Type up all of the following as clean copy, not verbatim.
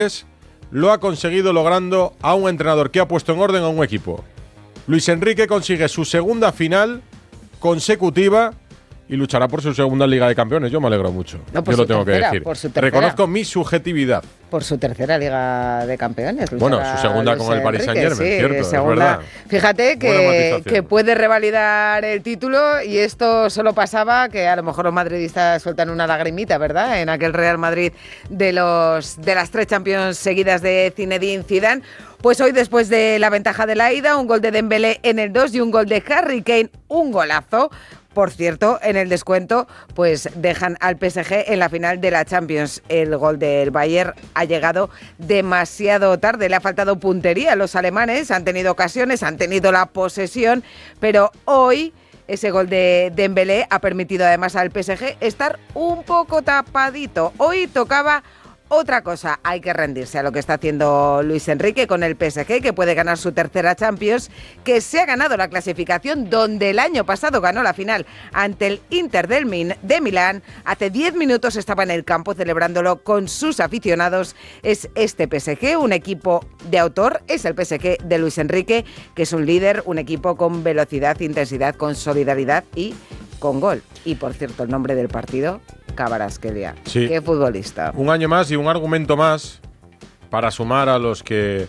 lo ha conseguido logrando a un entrenador que ha puesto en orden a un equipo. Luis Enrique consigue su segunda final consecutiva y luchará por su segunda Liga de Campeones. Yo me alegro mucho. No, yo lo tengo que decir. Reconozco mi subjetividad. Por su tercera Liga de Campeones. Bueno, su segunda con el Paris Saint-Germain, sí, cierto, segunda, es verdad. Fíjate que puede revalidar el título y esto solo pasaba que a lo mejor los madridistas sueltan una lagrimita, ¿verdad? En aquel Real Madrid de las 3 Champions seguidas de Zinedine Zidane. Pues hoy, después de la ventaja de la ida, un gol de Dembélé en el 2 y un gol de Harry Kane, un golazo. Por cierto, en el descuento, pues dejan al PSG en la final de la Champions. El gol del Bayern ha llegado demasiado tarde, le ha faltado puntería a los alemanes, han tenido ocasiones, han tenido la posesión, pero hoy ese gol de Dembélé ha permitido además al PSG estar un poco tapadito. Hoy tocaba otra cosa, hay que rendirse a lo que está haciendo Luis Enrique con el PSG, que puede ganar su tercera Champions, que se ha ganado la clasificación donde el año pasado ganó la final ante el Inter de Milán. Hace 10 minutos estaba en el campo celebrándolo con sus aficionados. Es este PSG, un equipo de autor, es el PSG de Luis Enrique, que es un líder, un equipo con velocidad, intensidad, con solidaridad y con gol. Y por cierto, el nombre del partido, Kvaratskhelia. Sí. Qué futbolista. Un año más y un argumento más para sumar a los que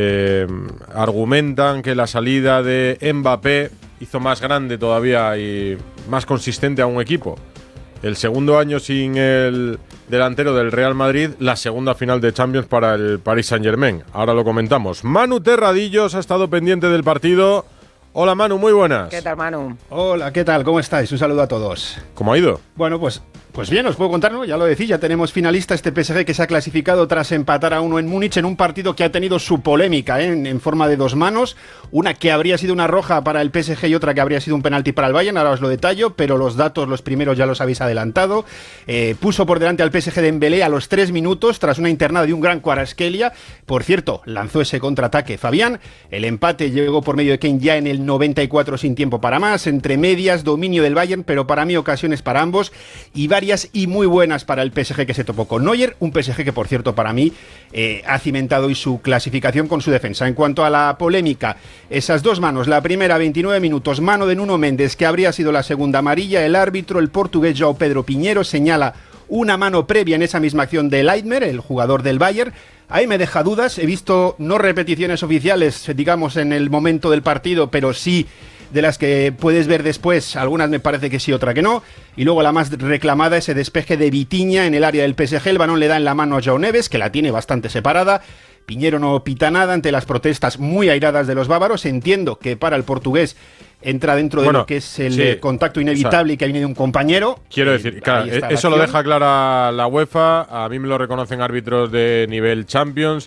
argumentan que la salida de Mbappé hizo más grande todavía y más consistente a un equipo. El segundo año sin el delantero del Real Madrid, la segunda final de Champions para el Paris Saint-Germain. Ahora lo comentamos. Manu Terradillos ha estado pendiente del partido. Hola Manu, muy buenas. ¿Qué tal, Manu? Hola, ¿qué tal? ¿Cómo estáis? Un saludo a todos. ¿Cómo ha ido? Bueno, pues bien, os puedo contar, ¿no? Ya lo decís, ya tenemos finalista este PSG que se ha clasificado tras empatar a 1 en Múnich en un partido que ha tenido su polémica, en forma de 2 manos, una que habría sido una roja para el PSG y otra que habría sido un penalti para el Bayern, ahora os lo detallo, pero los datos, los primeros ya los habéis adelantado. Puso por delante al PSG de Dembélé a los 3 minutos tras una internada de un gran Kvaratskhelia. Por cierto, lanzó ese contraataque Fabián, el empate llegó por medio de Kane ya en el 94 sin tiempo para más, entre medias, dominio del Bayern, pero para mí ocasiones para ambos y varias y muy buenas para el PSG que se topó con Neuer, un PSG que por cierto para mí ha cimentado hoy su clasificación con su defensa. En cuanto a la polémica, esas 2 manos, la primera 29 minutos, mano de Nuno Méndez que habría sido la segunda amarilla, el árbitro, el portugués João Pedro Pinheiro, señala una mano previa en esa misma acción de Leitner, el jugador del Bayern. Ahí me deja dudas, he visto no repeticiones oficiales, digamos, en el momento del partido, pero sí de las que puedes ver después, algunas me parece que sí, otra que no. Y luego la más reclamada, ese despeje de Vitinha en el área del PSG, el balón le da en la mano a João Neves, que la tiene bastante separada. Pinheiro no pita nada ante las protestas muy airadas de los bávaros. Entiendo que para el portugués entra dentro de lo que es el contacto inevitable y que viene de un compañero. Quiero decir, claro, eso lo deja clara la UEFA, a mí me lo reconocen árbitros de nivel Champions.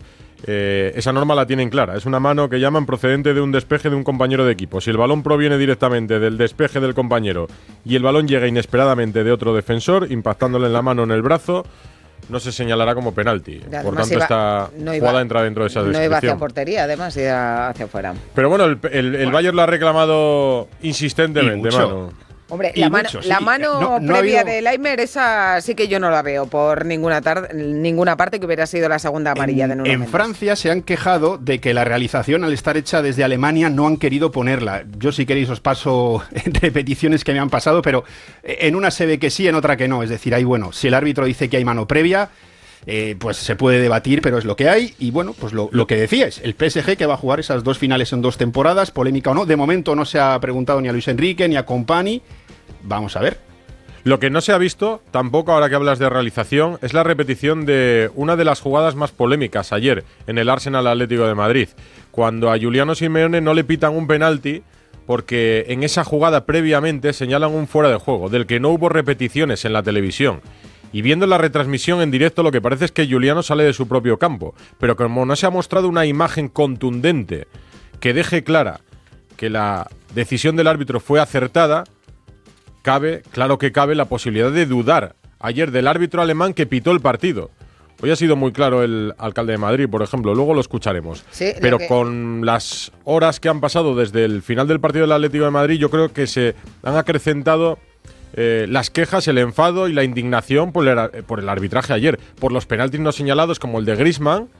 Esa norma la tienen clara, es una mano que llaman procedente de un despeje de un compañero de equipo. Si el balón proviene directamente del despeje del compañero y el balón llega inesperadamente de otro defensor, impactándole en la mano o en el brazo, no se señalará como penalti. Por tanto, esta jugada entra dentro de esa descripción. No iba hacia portería, además, iba hacia afuera. Pero bueno, el Bayern lo ha reclamado insistentemente, Manu. Hombre, la mano previa de Leitner, esa sí que yo no la veo por ninguna parte, que hubiera sido la segunda amarilla de Nuno Méndez. En Francia se han quejado de que la realización, al estar hecha desde Alemania, no han querido ponerla. Yo, si queréis, os paso repeticiones que me han pasado, pero en una se ve que sí, en otra que no. Es decir, ahí, bueno, si el árbitro dice que hay mano previa, pues se puede debatir, pero es lo que hay. Y bueno, pues lo que decíais, el PSG que va a jugar esas 2 finales en 2 temporadas, polémica o no. De momento no se ha preguntado ni a Luis Enrique ni a Kompany. Vamos a ver. Lo que no se ha visto, tampoco ahora que hablas de realización, es la repetición de una de las jugadas más polémicas ayer en el Arsenal Atlético de Madrid, cuando a Giuliano Simeone no le pitan un penalti porque en esa jugada previamente señalan un fuera de juego, del que no hubo repeticiones en la televisión. Y viendo la retransmisión en directo, lo que parece es que Giuliano sale de su propio campo, pero como no se ha mostrado una imagen contundente que deje clara que la decisión del árbitro fue acertada, claro que cabe la posibilidad de dudar ayer del árbitro alemán que pitó el partido. Hoy ha sido muy claro el alcalde de Madrid, por ejemplo, luego lo escucharemos. Sí, pero con las horas que han pasado desde el final del partido del Atlético de Madrid, yo creo que se han acrecentado las quejas, el enfado y la indignación por el arbitraje ayer, por los penaltis no señalados como el de Griezmann,